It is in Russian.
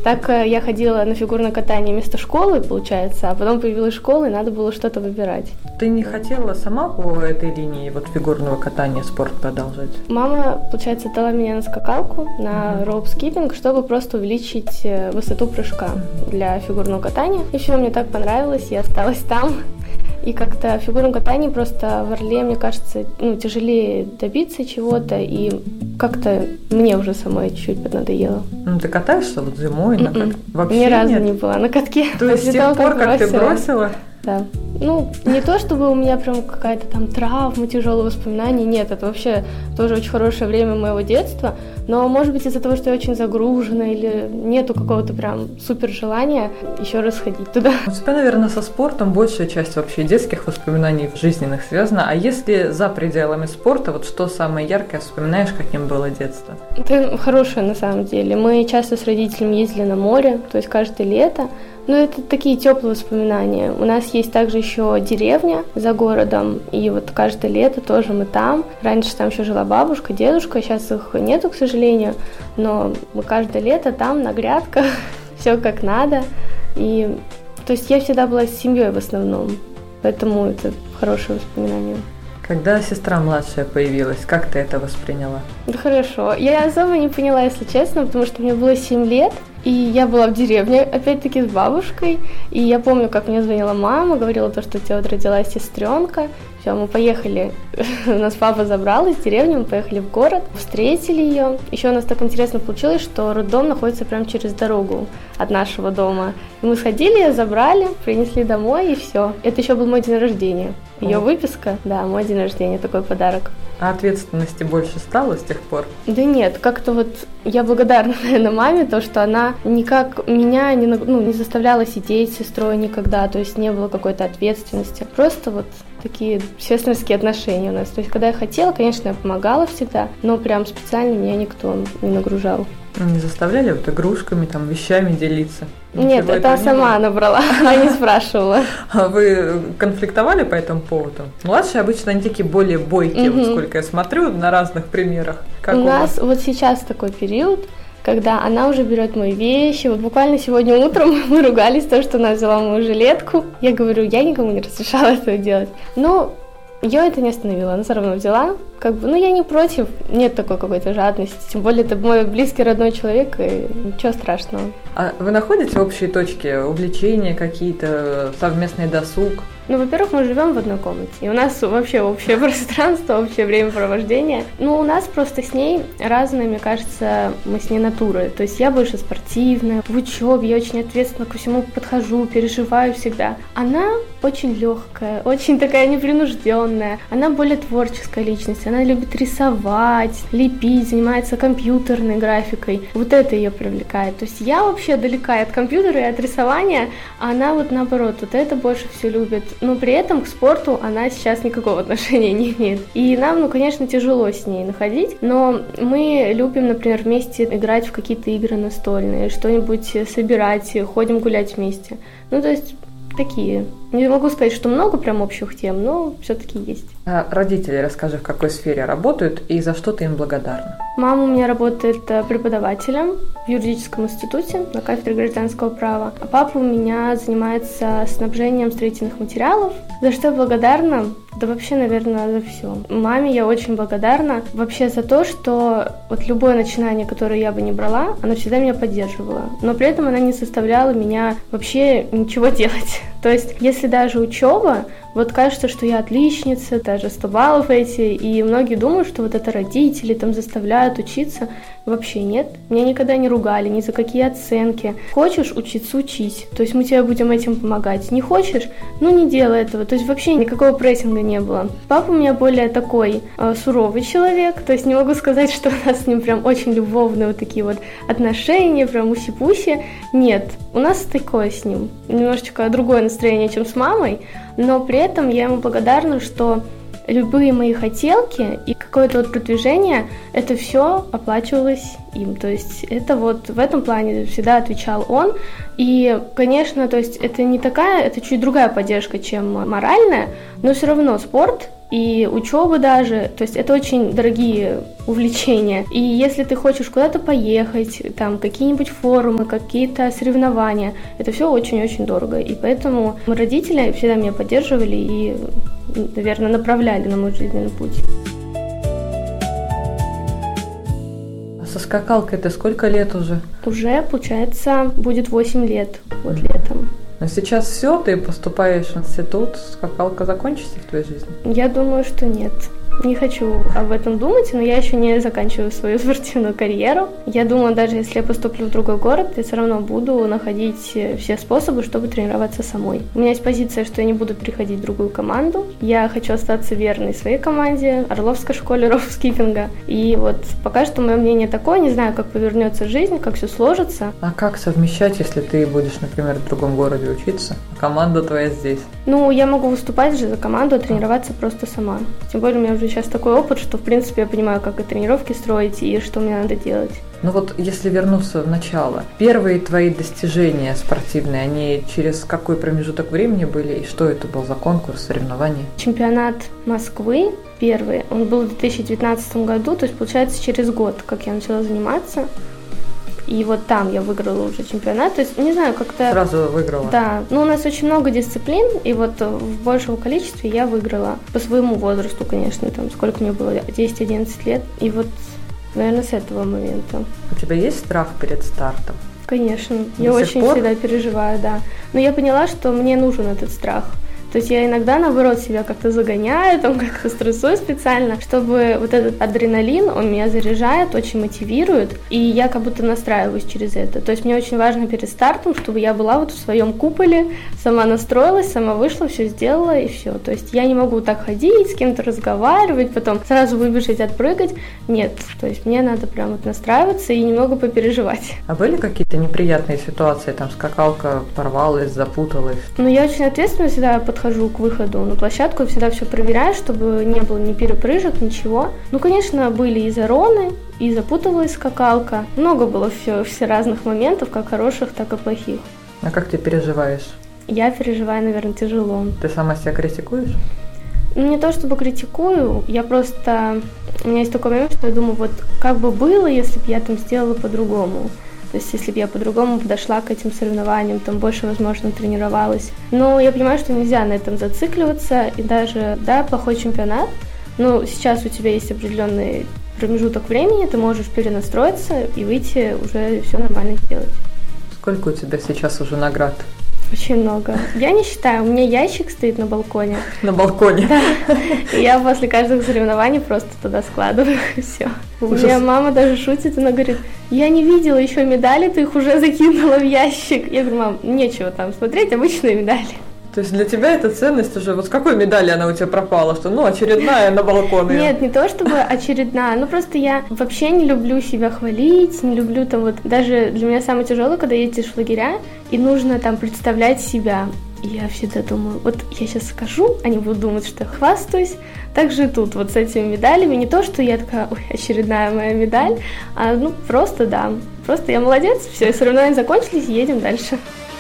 Так я ходила на фигурное катание вместо школы, получается, а потом появилась школа, и надо было что-то выбирать. Ты не хотела сама по этой линии вот фигурного катания спорт продолжать? Мама, получается, дала меня на скакалку, на роуп-скиппинг, чтобы просто увеличить высоту прыжка для фигурного катания. И все, мне так понравилось, я осталась там. И как-то в фигурном катании просто в Орле, мне кажется, тяжелее добиться чего-то, и как-то мне уже самой чуть-чуть поднадоело. Ты катаешься вот зимой? Вообще ни разу не была на катке. То есть с тех пор, как ты бросила? Да. Не то, чтобы у меня прям какая-то там травма, тяжелые воспоминания, нет, это вообще тоже очень хорошее время моего детства, но, может быть, из-за того, что я очень загружена или нету какого-то прям супер желания еще раз ходить туда. У тебя, наверное, со спортом большая часть вообще детских воспоминаний жизненных связана, а если за пределами спорта, вот что самое яркое вспоминаешь, каким было детство? Это хорошее на самом деле. Мы часто с родителями ездили на море, то есть каждое лето. Но это такие теплые воспоминания. У нас есть также еще деревня за городом, и вот каждое лето тоже мы там. Раньше там еще жила бабушка, дедушка, сейчас их нету, к сожалению, но мы каждое лето там на грядках, все как надо. И то есть я всегда была с семьей в основном, поэтому это хорошее воспоминание. Когда сестра младшая появилась, как ты это восприняла? Да хорошо. Я особо не поняла, если честно, потому что мне было 7 лет, и я была в деревне, опять-таки, с бабушкой. И я помню, как мне звонила мама, говорила то, что у тебя вот родилась сестренка. Все, мы поехали, нас папа забрал из деревни, мы поехали в город, встретили ее. Еще у нас так интересно получилось, что роддом находится прямо через дорогу от нашего дома. И мы сходили, ее забрали, принесли домой, и все. Это еще был мой день рождения. Ее выписка, да, мой день рождения, такой подарок. А ответственности больше стало с тех пор? Да нет, как-то вот я благодарна, наверное, маме, то, что она никак меня не заставляла сидеть с сестрой никогда, то есть не было какой-то ответственности. Просто вот такие сестринские отношения у нас. То есть, когда я хотела, конечно, я помогала всегда, но прям специально меня никто не нагружал. Не заставляли вот игрушками, там, вещами делиться? Нет, это сама набрала, она не спрашивала. А вы конфликтовали по этому поводу? Младшие обычно они такие более бойкие, вот сколько я смотрю на разных примерах. У нас вот сейчас такой период, когда она уже берет мои вещи. Вот буквально сегодня утром мы ругались, то, что она взяла мою жилетку. Я говорю, я никому не разрешала этого делать. Но ее это не остановило, она все равно взяла. Я не против, нет такой какой-то жадности. Тем более, это мой близкий, родной человек, и ничего страшного. А вы находите общие точки, увлечения какие-то, совместный досуг? Во-первых, мы живем в одной комнате, и у нас вообще общее пространство, общее времяпровождение. У нас просто с ней разные, мне кажется, мы с ней натуры. То есть я больше спортивная, в учебе я очень ответственно ко всему подхожу, переживаю всегда. Она очень легкая, очень такая непринужденная. Она более творческая личность, она любит рисовать, лепить, занимается компьютерной графикой. Вот это ее привлекает. То есть я вообще далека и от компьютера, и от рисования, а она вот наоборот, вот это больше все любит. Но при этом к спорту она сейчас никакого отношения не имеет. И нам, конечно, тяжело с ней находить, но мы любим, например, вместе играть в какие-то игры настольные, что-нибудь собирать, ходим гулять вместе. То есть такие. Не могу сказать, что много прям общих тем, но все-таки есть. А родители, расскажи, в какой сфере работают и за что ты им благодарна? Мама у меня работает преподавателем в юридическом институте на кафедре гражданского права, а папа у меня занимается снабжением строительных материалов. За что я благодарна? Да вообще, наверное, за все. Маме я очень благодарна вообще за то, что вот любое начинание, которое я бы не брала, она всегда меня поддерживала. Но при этом она не заставляла меня вообще ничего делать. То есть, если даже учеба, вот кажется, что я отличница, даже 100 баллов эти, и многие думают, что вот это родители там заставляют учиться. Вообще нет. Меня никогда не ругали, ни за какие оценки. Хочешь учиться, учись. То есть мы тебе будем этим помогать. Не хочешь? Не делай этого. То есть вообще никакого прессинга не было. Папа у меня более такой суровый человек. То есть не могу сказать, что у нас с ним прям очень любовные вот такие вот отношения, прям уси-пуси. Нет. У нас такое с ним. Немножечко другое настроение, чем с мамой. Но при этом я ему благодарна, что любые мои хотелки и какое-то вот продвижение, это все оплачивалось им. То есть это вот в этом плане всегда отвечал он. И, конечно, то есть это не такая, это чуть другая поддержка, чем моральная, но все равно спорт и учеба даже. То есть это очень дорогие увлечения. И если ты хочешь куда-то поехать, там какие-нибудь форумы, какие-то соревнования, это все очень-очень дорого. И поэтому родители всегда меня поддерживали и, наверное, направляли на мой жизненный путь. Со скакалкой это сколько лет уже? Уже, получается, будет 8 лет, вот летом. Но сейчас все, ты поступаешь в институт, скакалка закончится в твоей жизни? Я думаю, что нет. Не хочу об этом думать, но я еще не заканчиваю свою спортивную карьеру. Я думаю, даже если я поступлю в другой город, я все равно буду находить все способы, чтобы тренироваться самой. У меня есть позиция, что я не буду переходить в другую команду. Я хочу остаться верной своей команде, Орловской школе роускиппинга. И вот пока что мое мнение такое, не знаю, как повернется жизнь, как все сложится. А как совмещать, если ты будешь, например, в другом городе учиться, а команда твоя здесь? Ну, я могу выступать же за команду, а тренироваться просто сама. Тем более у меня уже сейчас такой опыт, что, в принципе, я понимаю, как и тренировки строить, и что мне надо делать. Ну вот, если вернуться в начало, первые твои достижения спортивные, они через какой промежуток времени были, и что это был за конкурс, соревнования? Чемпионат Москвы первый, он был в 2019 году, то есть, получается, через год, как я начала заниматься. И вот там я выиграла уже чемпионат, то есть, не знаю, как-то... Сразу выиграла? Да, ну у нас очень много дисциплин, и вот в большем количестве я выиграла. По своему возрасту, конечно, там, сколько мне было, 10-11 лет, и вот, наверное, с этого момента. У тебя есть страх перед стартом? Конечно, я очень всегда переживаю, да. Но я поняла, что мне нужен этот страх. То есть я иногда, наоборот, себя как-то загоняю, там как-то стрессую специально, чтобы вот этот адреналин, он меня заряжает, очень мотивирует, и я как будто настраиваюсь через это. То есть мне очень важно перед стартом, чтобы я была вот в своем куполе, сама настроилась, сама вышла, все сделала, и все. То есть я не могу так ходить, с кем-то разговаривать, потом сразу выбежать, отпрыгать. Нет, то есть мне надо прям вот настраиваться и немного попереживать. А были какие-то неприятные ситуации, там скакалка порвалась, запуталась? Ну, я очень ответственно всегда подхожу к выходу на площадку, всегда все проверяю, чтобы не было ни перепрыжек, ничего. Ну, конечно, были и зароны, и запуталась скакалка. Много было все разных моментов, как хороших, так и плохих. А как ты переживаешь? Я переживаю, наверное, тяжело. Ты сама себя критикуешь? Ну, не то чтобы критикую, я просто... У меня есть такой момент, что я думаю, вот как бы было, если бы я там сделала по-другому. То есть, если бы я по-другому подошла к этим соревнованиям, там больше, возможно, тренировалась. Но я понимаю, что нельзя на этом зацикливаться. И даже, да, плохой чемпионат, но сейчас у тебя есть определенный промежуток времени, ты можешь перенастроиться и выйти уже все нормально сделать. Сколько у тебя сейчас уже наград? Очень много. Я не считаю, у меня ящик стоит на балконе. На балконе? Да. И я после каждого соревнования просто туда складываю, и все. У меня мама даже шутит, она говорит, я не видела еще медали, ты их уже закинула в ящик. Я говорю, мам, нечего там смотреть, обычные медали. То есть для тебя эта ценность уже, вот с какой медали она у тебя пропала, что, ну, очередная на балконе? Нет, не то чтобы очередная, ну просто я вообще не люблю себя хвалить, не люблю там вот, даже для меня самое тяжелое, когда едешь в лагеря, и нужно там представлять себя. И я всегда думаю, вот я сейчас скажу, они будут думать, что я хвастаюсь. Так же и тут, вот с этими медалями, не то, что я такая, ой, очередная моя медаль, а ну просто да, просто я молодец, все, соревнования закончились, едем дальше.